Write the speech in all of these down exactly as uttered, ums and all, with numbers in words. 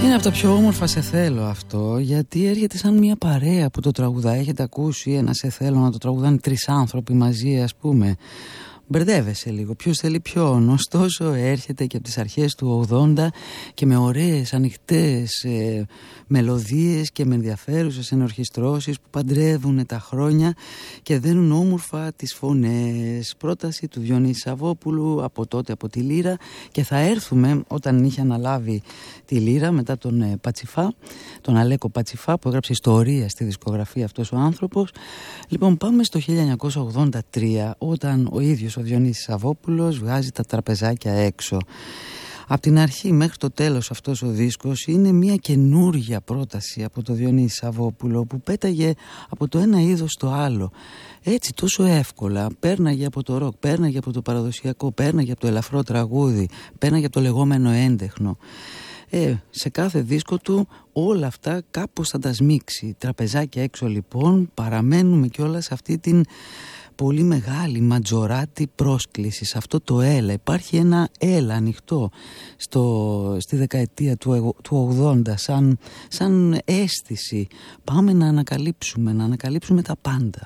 Είναι από τα πιο όμορφα «Σε θέλω» αυτό, γιατί έρχεται σαν μια παρέα που το τραγουδά. Έχετε ακούσει ένα «Σε θέλω» να το τραγουδάνε τρεις άνθρωποι μαζί, ας πούμε? Μπερδεύεσαι λίγο, ποιος θέλει ποιον. Ωστόσο έρχεται και από τις αρχές του ογδόντα και με ωραίες ανοιχτές ε, μελωδίες και με ενδιαφέρουσες ενορχιστρώσεις που παντρεύουν τα χρόνια και δένουν όμορφα τις φωνές. Πρόταση του Διονύση Σαββόπουλου από τότε από τη Λύρα, και θα έρθουμε όταν είχε αναλάβει τη Λύρα μετά τον ε, Πατσιφά, τον Αλέκο Πατσιφά, που έγραψε ιστορία στη δισκογραφία αυτός ο άνθρωπος. Λοιπόν, πάμε στο χίλια εννιακόσια ογδόντα τρία, όταν ο ίδιος ο Διονύσης Σαββόπουλος βγάζει τα τραπεζάκια έξω. Από την αρχή μέχρι το τέλος αυτός ο δίσκος είναι μια καινούργια πρόταση από το Διονύση Σαββόπουλο, που πέταγε από το ένα είδος στο άλλο έτσι τόσο εύκολα. Πέρναγε από το ροκ, πέρναγε από το παραδοσιακό, πέρναγε από το ελαφρό τραγούδι, πέρναγε από το λεγόμενο έντεχνο. Ε, σε κάθε δίσκο του όλα αυτά κάπως θα τα σμίξει. Τραπεζάκια έξω λοιπόν, παραμένουμε κιόλας σε αυτή την πολύ μεγάλη ματζοράτη πρόσκληση, σε αυτό το έλα. Υπάρχει ένα έλα ανοιχτό στο, στη δεκαετία του, του ογδόντα, σαν, σαν αίσθηση. Πάμε να ανακαλύψουμε, να ανακαλύψουμε τα πάντα.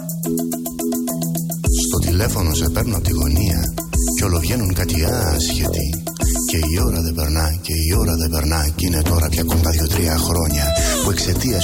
Στο τηλέφωνο σε παίρνω από τη γωνία κι όλο βγαίνουν κάτι άσχετοι. Και η ώρα δεν περνά, και η ώρα δεν περνά. Κι είναι τώρα πια κοντά δύο-τρία χρόνια που εξαιτίας